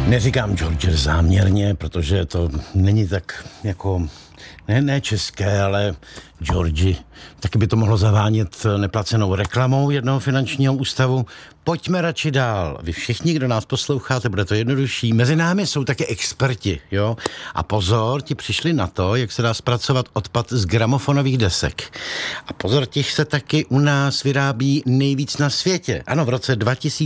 Neříkám George záměrně, protože to není tak jako, ne české, ale Georgi. Taky by to mohlo zavánět neplacenou reklamou jednoho finančního ústavu. Pojďme radši dál. Vy všichni, kdo nás posloucháte, bude to jednodušší. Mezi námi jsou také experti, jo? A pozor, ti přišli na to, jak se dá zpracovat odpad z gramofonových desek. A pozor, těch se taky u nás vyrábí nejvíc na světě. Ano, v roce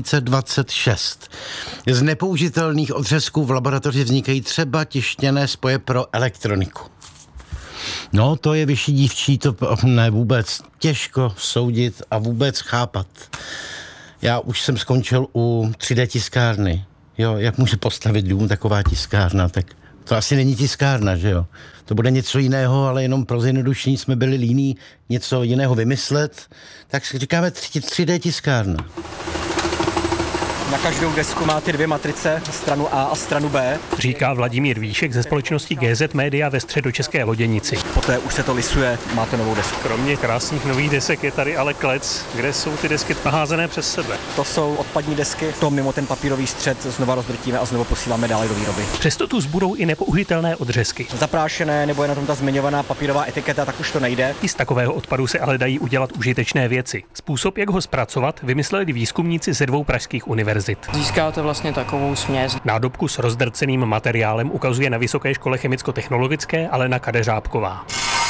2026. Z nepoužitelných odřezků v laboratoři vznikají třeba tištěné spoje pro elektroniku. No, to je vyšší dívčí, to ne vůbec těžko soudit a vůbec chápat. Já už jsem skončil u 3D tiskárny. Jo, jak může postavit dům taková tiskárna, tak to asi není tiskárna, že jo? To bude něco jiného, ale jenom pro zjednodušení jsme byli líní něco jiného vymyslet, tak si říkáme 3D tiskárna. Na každou desku máte dvě matrice, stranu A a stranu B. Říká Vladimír Víšek ze společnosti GZ Media ve středočeské Loděnici. Poté už se to lisuje, máte novou desku. Kromě krásných nových desek je tady ale klec, kde jsou ty desky naházené přes sebe. To jsou odpadní desky, to mimo ten papírový střed znova rozdrtíme a znovu posíláme dále do výroby. Přesto tu zbudou i nepoužitelné odřezky. Zaprášené nebo je na tom ta zmiňovaná papírová etiketa, tak už to nejde. I z takového odpadu se ale dají udělat užitečné věci. Způsob, jak ho zpracovat, vymysleli výzkumníci ze 2 pražských univerzit. Získáte vlastně takovou směs. Nádobku s rozdrceným materiálem ukazuje na Vysoké škole chemicko-technologické Alena Kadeřábková.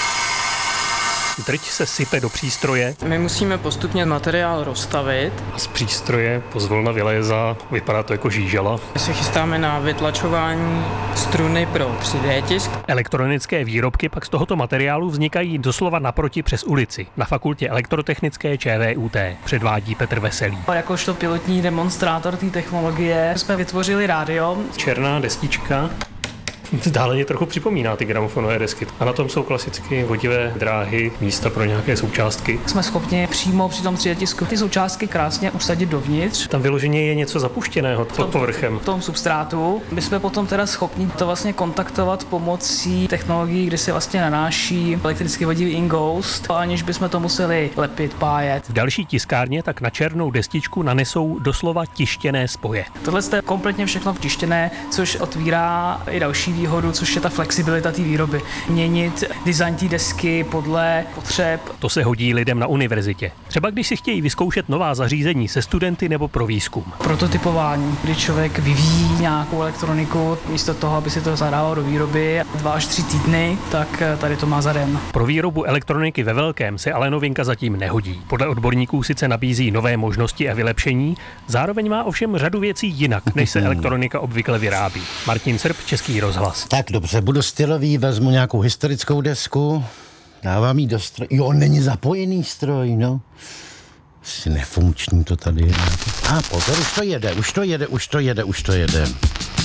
Drť se sype do přístroje. My musíme postupně materiál rozstavit. A z přístroje pozvolna vylézá, vypadá to jako žížela. My se chystáme na vytlačování struny pro 3D tisk. Elektronické výrobky pak z tohoto materiálu vznikají doslova naproti přes ulici, na fakultě elektrotechnické ČVUT, předvádí Petr Veselý. Jakožto pilotní demonstrátor té technologie jsme vytvořili rádio. Černá destička. Dále je trochu připomíná ty gramofonové desky. A na tom jsou klasicky vodivé dráhy, místa pro nějaké součástky. Jsme schopni přímo při tom 3D tisku ty součástky krásně usadit dovnitř. Tam vyloženě je něco zapuštěného pod povrchem. V tom substrátu. My jsme potom teda schopni to vlastně kontaktovat pomocí technologií, kdy se vlastně nanáší elektricky vodivý inghoust, aniž bychom to museli lepit, pájet. V další tiskárně tak na černou destičku nanesou doslova tištěné spoje. Tohle je kompletně všechno tištěné, což otvírá i další výhodu, což je ta flexibilita té výroby. Měnit design té desky podle potřeb. To se hodí lidem na univerzitě. Třeba když si chtějí vyzkoušet nová zařízení se studenty nebo pro výzkum. Prototypování, kdy člověk vyvíjí nějakou elektroniku, místo toho, aby si to zadával do výroby 2 až 3 týdny, tak tady to má za den. Pro výrobu elektroniky ve velkém se ale novinka zatím nehodí. Podle odborníků sice nabízí nové možnosti a vylepšení, zároveň má ovšem řadu věcí jinak, než se elektronika obvykle vyrábí. Martin Srb, Český rozhlas. Tak dobře, budu stylový, vezmu nějakou historickou desku, dávám jí do stroje. Jo, není zapojený stroj, no. Asi nefunkční to tady je. A pozor, už to jede.